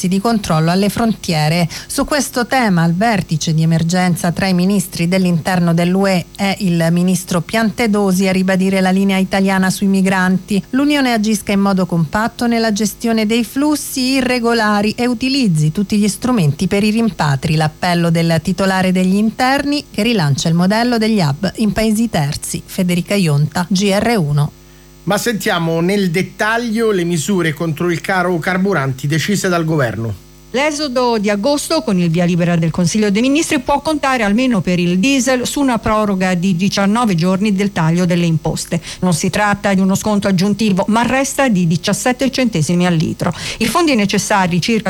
servizi di controllo alle frontiere. Su questo tema, al vertice di emergenza tra i ministri dell'interno dell'UE è il ministro Piantedosi a ribadire la linea italiana sui migranti. L'Unione agisca in modo compatto nella gestione dei flussi irregolari e utilizzi tutti gli strumenti per i rimpatri. L'appello del titolare degli interni che rilancia il modello degli hub in paesi terzi. Federica Ionta, GR1. Ma sentiamo nel dettaglio le misure contro il caro carburanti decise dal governo. L'esodo di agosto, con il via libera del Consiglio dei Ministri, può contare almeno per il diesel su una proroga di 19 giorni del taglio delle imposte. Non si tratta di uno sconto aggiuntivo, ma resta di 17 centesimi al litro. I fondi necessari, circa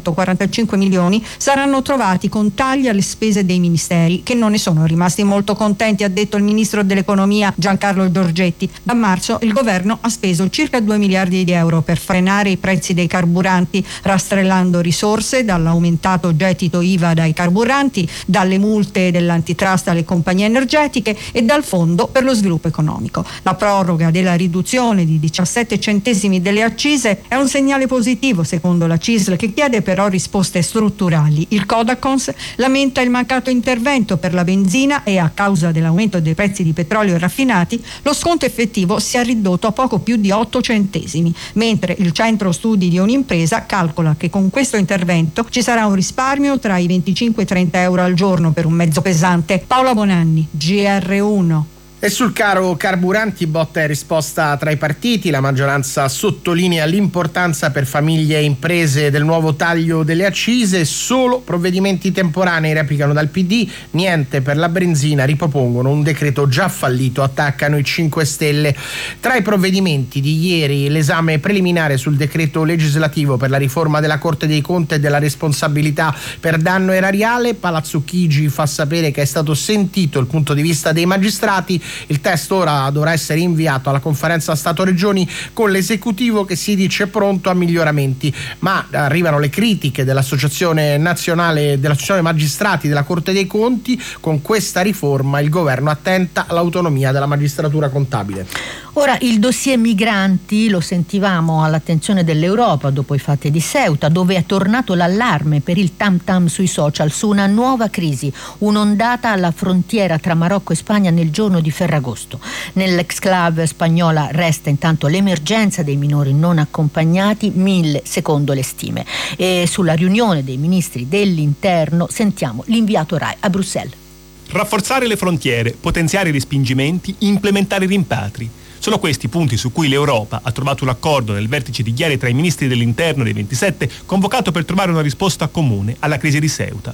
245 milioni, saranno trovati con tagli alle spese dei ministeri, che non ne sono rimasti molto contenti, ha detto il ministro dell'economia Giancarlo Giorgetti. Da marzo il governo ha speso circa 2 miliardi di euro per frenare i prezzi dei carburanti, rastrellando risorse dall'aumentato gettito IVA dai carburanti, dalle multe dell'antitrust alle compagnie energetiche e dal Fondo per lo sviluppo economico. La proroga della riduzione di 17 centesimi delle accise è un segnale positivo, secondo la CISL, che chiede però risposte strutturali. Il Codacons lamenta il mancato intervento per la benzina e, a causa dell'aumento dei prezzi di petrolio e raffinati, lo sconto effettivo si è ridotto a poco più di 8 centesimi, mentre il centro studi di un'impresa calcola che con questo intervento ci sarà un risparmio tra i 25 e i 30 euro al giorno per un mezzo pesante. Paola Bonanni, GR1. E sul caro carburanti botta e risposta tra i partiti. La maggioranza sottolinea l'importanza per famiglie e imprese del nuovo taglio delle accise. Solo provvedimenti temporanei, replicano dal PD, niente per la benzina, ripropongono un decreto già fallito, attaccano i 5 Stelle. Tra i provvedimenti di ieri l'esame preliminare sul decreto legislativo per la riforma della Corte dei Conti e della responsabilità per danno erariale. Palazzo Chigi fa sapere che è stato sentito il punto di vista dei magistrati. Il testo ora dovrà essere inviato alla conferenza Stato-Regioni con l'esecutivo che si dice pronto a miglioramenti, ma arrivano le critiche dell'Associazione Nazionale dell'Associazione Magistrati della Corte dei Conti. Con questa riforma il governo attenta all'autonomia della magistratura contabile. Ora il dossier migranti lo sentivamo all'attenzione dell'Europa dopo i fatti di Ceuta, dove è tornato l'allarme per il tam tam sui social su una nuova crisi, un'ondata alla frontiera tra Marocco e Spagna nel giorno di Ferragosto. Nell'exclave spagnola resta intanto l'emergenza dei minori non accompagnati, 1000 secondo le stime. E sulla riunione dei ministri dell'interno sentiamo l'inviato RAI a Bruxelles. Rafforzare le frontiere, potenziare i respingimenti, implementare i rimpatri. Sono questi i punti su cui l'Europa ha trovato un accordo nel vertice di ieri tra i ministri dell'interno dei 27, convocato per trovare una risposta comune alla crisi di Ceuta.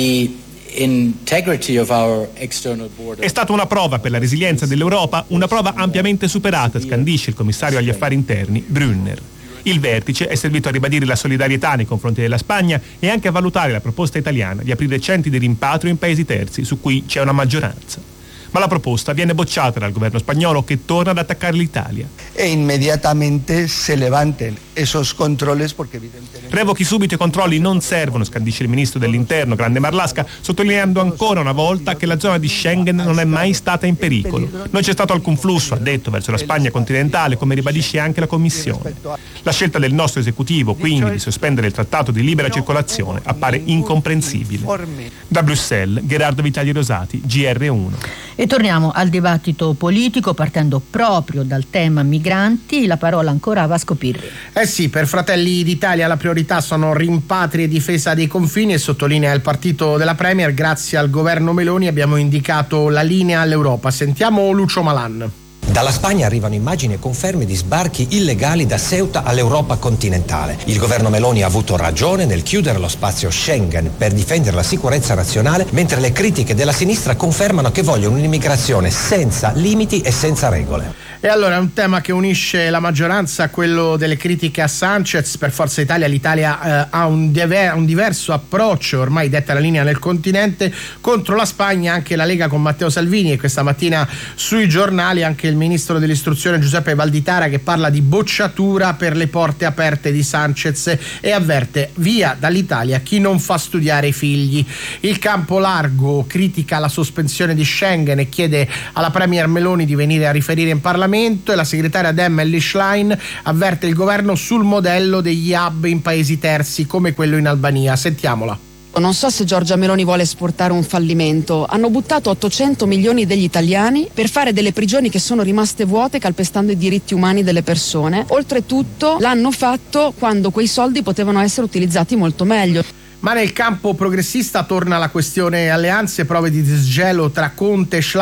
È stata una prova per la resilienza dell'Europa, una prova ampiamente superata, scandisce il commissario agli affari interni Brunner. Il vertice è servito a ribadire la solidarietà nei confronti della Spagna e anche a valutare la proposta italiana di aprire centri di rimpatrio in paesi terzi su cui c'è una maggioranza. Ma la proposta viene bocciata dal governo spagnolo, che torna ad attaccare l'Italia. E immediatamente se levanten esos controles porque evidentemente... Revochi subito i controlli non servono, scandisce il ministro dell'interno Grande Marlasca, sottolineando ancora una volta che la zona di Schengen non è mai stata in pericolo. Non c'è stato alcun flusso, ha detto, verso la Spagna continentale, come ribadisce anche la Commissione. La scelta del nostro esecutivo, quindi, di sospendere il trattato di libera circolazione appare incomprensibile. Da Bruxelles, Gerardo Vitali Rosati, GR1. E torniamo al dibattito politico partendo proprio dal tema migranti. La parola ancora a Vasco Pirri. Sì, per Fratelli d'Italia la priorità sono rimpatri e difesa dei confini, e sottolinea il partito della Premier: grazie al governo Meloni abbiamo indicato la linea all'Europa. Sentiamo Lucio Malan. Dalla Spagna arrivano immagini e conferme di sbarchi illegali da Ceuta all'Europa continentale. Il governo Meloni ha avuto ragione nel chiudere lo spazio Schengen per difendere la sicurezza nazionale, mentre le critiche della sinistra confermano che vogliono un'immigrazione senza limiti e senza regole. E allora è un tema che unisce la maggioranza, quello delle critiche a Sanchez. Per Forza Italia l'Italia ha un diverso approccio, ormai detta la linea nel continente. Contro la Spagna anche la Lega con Matteo Salvini, e questa mattina sui giornali anche il ministro dell'istruzione Giuseppe Valditara, che parla di bocciatura per le porte aperte di Sanchez e avverte: via dall'Italia chi non fa studiare i figli. Il campo largo critica la sospensione di Schengen e chiede alla Premier Meloni di venire a riferire in Parlamento. Parlamento e la segretaria Dem Schlein avverte il governo sul modello degli hub in paesi terzi come quello in Albania. Sentiamola. Non so se Giorgia Meloni vuole esportare un fallimento. Hanno buttato 800 milioni degli italiani per fare delle prigioni che sono rimaste vuote, calpestando i diritti umani delle persone. Oltretutto l'hanno fatto quando quei soldi potevano essere utilizzati molto meglio. Ma nel campo progressista torna la questione alleanze, prove di disgelo tra Conte e Schlein